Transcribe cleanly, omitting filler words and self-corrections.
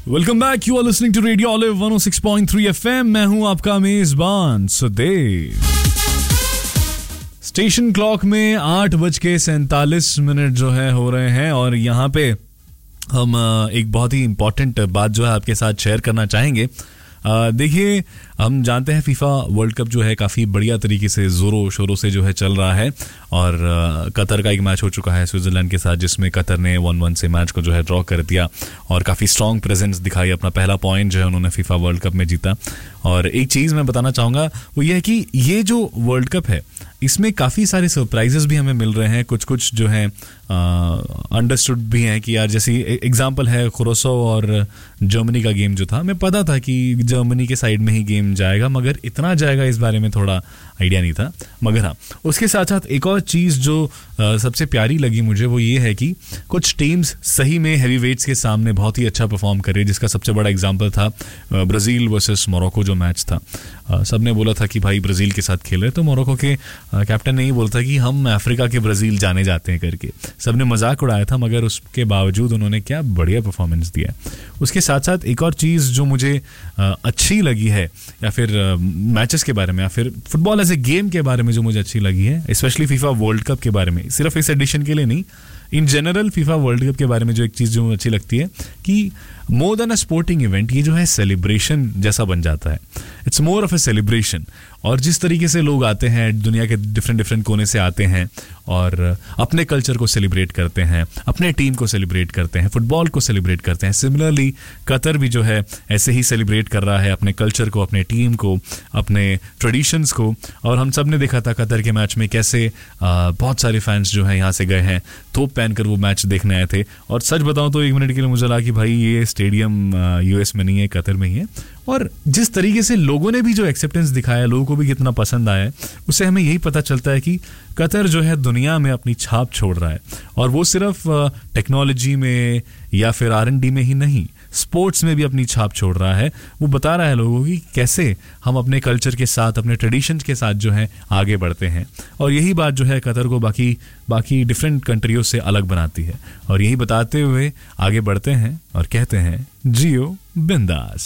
Welcome back, you are listening to radio olive 106.3 FM. मैं हूं आपका मेजबान सुदेव। स्टेशन क्लॉक में 8:47 जो है हो रहे हैं और यहाँ पे हम एक बहुत ही इंपॉर्टेंट बात जो है आपके साथ शेयर करना चाहेंगे। देखिए, हम जानते हैं फीफा वर्ल्ड कप जो है काफ़ी बढ़िया तरीके से ज़ोरों शोरों से जो है चल रहा है और कतर का एक मैच हो चुका है स्विट्ज़रलैंड के साथ, जिसमें कतर ने 1-1 से मैच को जो है ड्रॉ कर दिया और काफ़ी स्ट्रॉन्ग प्रेजेंस दिखाई। अपना पहला पॉइंट जो है उन्होंने फीफा वर्ल्ड कप में जीता। और एक चीज़ मैं बताना चाहूँगा वो ये है कि ये जो वर्ल्ड कप है इसमें काफ़ी सारे सरप्राइजेस भी हमें मिल रहे हैं। कुछ जो हैं अंडरस्टूड भी हैं कि यार, जैसे एग्जांपल है कुरोसो और जर्मनी का गेम जो था, मैं पता था कि जर्मनी के साइड में ही गेम जाएगा, मगर इतना जाएगा इस बारे में थोड़ा आइडिया नहीं था। मगर हाँ, उसके साथ साथ एक और चीज़ जो सबसे प्यारी लगी मुझे वो ये है कि कुछ टीम्स सही में हैवी वेट्स के सामने बहुत ही अच्छा परफॉर्म कर रही है, जिसका सबसे बड़ा एग्जांपल था ब्राज़ील वर्सेस मोरक्को जो मैच था। सब ने बोला था कि भाई ब्राज़ील के साथ खेल रहे, तो मोरक्को के कैप्टन ने ही बोला था कि हम अफ्रीका के ब्राज़ील जाने जाते हैं करके। सबने मजाक उड़ाया था, मगर उसके बावजूद उन्होंने क्या बढ़िया परफॉर्मेंस दिया। उसके साथ साथ एक और चीज़ जो मुझे अच्छी लगी है, या फिर मैचेस के बारे में, या फिर फुटबॉल एज ए गेम के बारे में जो मुझे अच्छी लगी है, स्पेशली फीफा वर्ल्ड कप के बारे में, सिर्फ इस एडिशन के लिए नहीं, in general FIFA world cup के बारे में जो एक चीज़ जो मुझे अच्छी लगती है कि मोर देन अ स्पोर्टिंग इवेंट, ये जो है सेलिब्रेशन जैसा बन जाता है। It's more of A celebration. और जिस तरीके से लोग आते हैं, दुनिया के डिफरेंट कोने से आते हैं और अपने कल्चर को सेलिब्रेट करते हैं, अपने टीम को सेलिब्रेट करते हैं, फुटबॉल को सेलिब्रेट करते हैं। सिमिलरली कतर भी जो है ऐसे ही सेलिब्रेट कर रहा है अपने कल्चर को, अपने टीम को, अपने ट्रेडिशंस को। और हम सब ने देखा था कतर के मैच में कैसे बहुत सारे फैंस जो हैं यहाँ से गए हैं, थोप पहनकर वो मैच देखने आए थे। और सच बताऊं तो 1 मिनट के लिए मुझे लगा कि भाई ये स्टेडियम यूएस में नहीं है, कतर में ही है। और जिस तरीके से लोगों ने भी जो एक्सेप्टेंस दिखाया, लोगों को भी कितना पसंद आया है, उससे हमें यही पता चलता है कि कतर जो है दुनिया में अपनी छाप छोड़ रहा है। और वो सिर्फ टेक्नोलॉजी में या फिर R&D में ही नहीं, स्पोर्ट्स में भी अपनी छाप छोड़ रहा है। वो बता रहा है लोगों की कैसे हम अपने कल्चर के साथ, अपने ट्रेडिशंस के साथ जो है आगे बढ़ते हैं। और यही बात जो है कतर को बाकी डिफरेंट कंट्रियों से अलग बनाती है। और यही बताते हुए आगे बढ़ते हैं और कहते हैं जियो बिंदास।